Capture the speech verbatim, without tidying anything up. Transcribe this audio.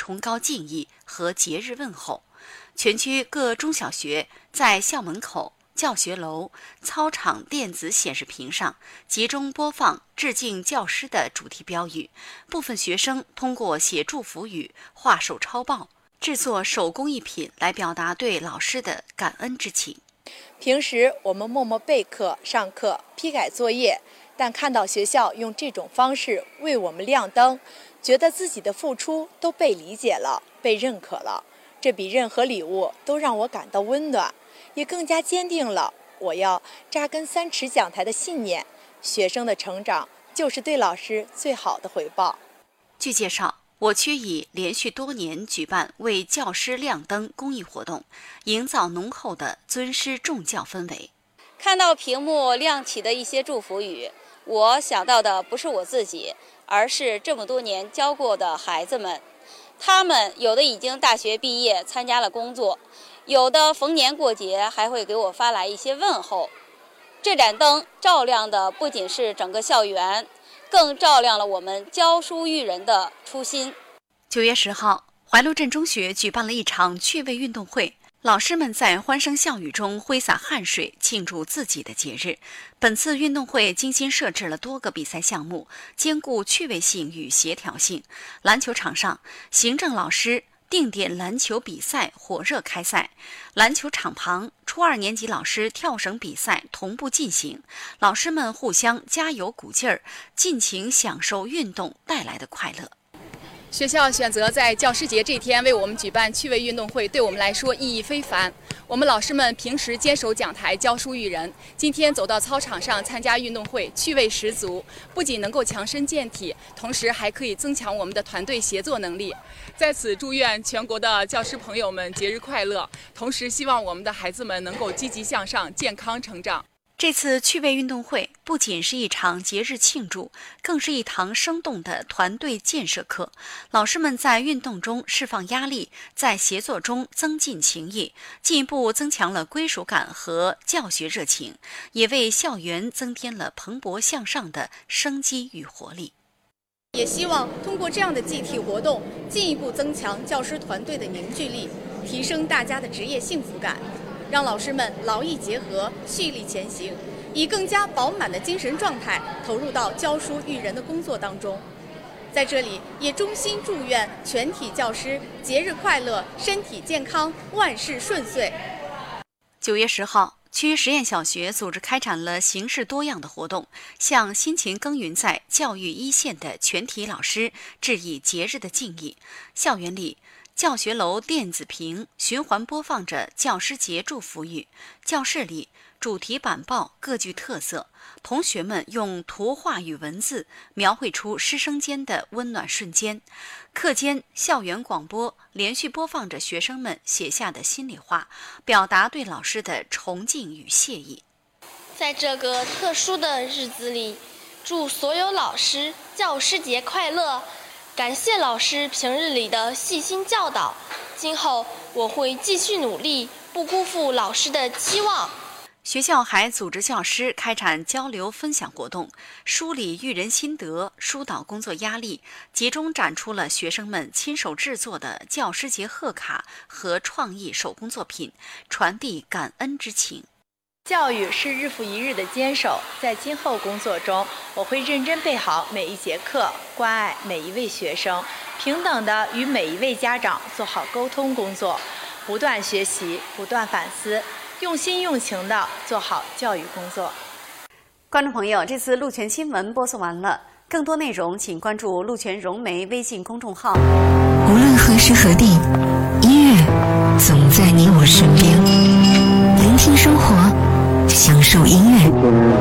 崇高敬意和节日问候。全区各中小学在校门口、教学楼、操场电子显示屏上集中播放致敬教师的主题标语。部分学生通过写祝福语、画手抄报、制作手工艺品来表达对老师的感恩之情。 平时我们默默备课、上课、批改作业，但看到学校用这种方式为我们亮灯，觉得自己的付出都被理解了、被认可了。这比任何礼物都让我感到温暖，也更加坚定了我要扎根三尺讲台的信念。学生的成长就是对老师最好的回报。 据介绍，我区已连续多年举办为教师亮灯公益活动，营造浓厚的尊师重教氛围。 看到屏幕亮起的一些祝福语，我想到的不是我自己，而是这么多年教过的孩子们。他们有的已经大学毕业参加了工作，有的逢年过节还会给我发来一些问候。这盏灯照亮的不仅是整个校园，更照亮了我们教书育人的初心。 九月十号，怀路镇中学举办了一场趣味运动会，老师们在欢声笑语中挥洒汗水，庆祝自己的节日。本次运动会精心设置了多个比赛项目，兼顾趣味性与协调性。篮球场上，行政老师定点篮球比赛火热开赛；篮球场旁，初二年级老师跳绳比赛同步进行，老师们互相加油鼓劲儿，尽情享受运动带来的快乐。 学校选择在教师节这天为我们举办趣味运动会，对我们来说意义非凡。我们老师们平时坚守讲台教书育人，今天走到操场上参加运动会，趣味十足，不仅能够强身健体，同时还可以增强我们的团队协作能力。在此祝愿全国的教师朋友们节日快乐，同时希望我们的孩子们能够积极向上，健康成长。 这次趣味运动会不仅是一场节日庆祝，更是一堂生动的团队建设课。老师们在运动中释放压力，在协作中增进情谊，进一步增强了归属感和教学热情，也为校园增添了蓬勃向上的生机与活力。 也希望通过这样的集体活动，进一步增强教师团队的凝聚力，提升大家的职业幸福感，让老师们劳逸结合，蓄力前行，以更加饱满的精神状态投入到教书育人的工作当中。在这里，也衷心祝愿全体教师节日快乐，身体健康，万事顺遂。 九月十号，区实验小学组织开展了形式多样的活动，向辛勤耕耘在教育一线的全体老师致以节日的敬意。校园里，教学楼电子屏循环播放着教师节祝福语，教室里主题板报各具特色，同学们用图画与文字描绘出师生间的温暖瞬间。课间，校园广播连续播放着学生们写下的心里话，表达对老师的崇敬与谢意。 在这个特殊的日子里，祝所有老师教师节快乐！感谢老师平日里的细心教导，今后我会继续努力，不辜负老师的期望。 学校还组织教师开展交流分享活动，梳理育人心得，疏导工作压力，集中展出了学生们亲手制作的教师节贺卡和创意手工作品，传递感恩之情。 教育是日复一日的坚守，在今后工作中，我会认真备好每一节课，关爱每一位学生，平等地与每一位家长做好沟通工作，不断学习，不断反思，用心用情地做好教育工作。 观众朋友，这次鹿泉新闻播送完了，更多内容请关注鹿泉融媒微信公众号。 无论何时何地，音乐总在你我身边，聆听生活，享受音乐。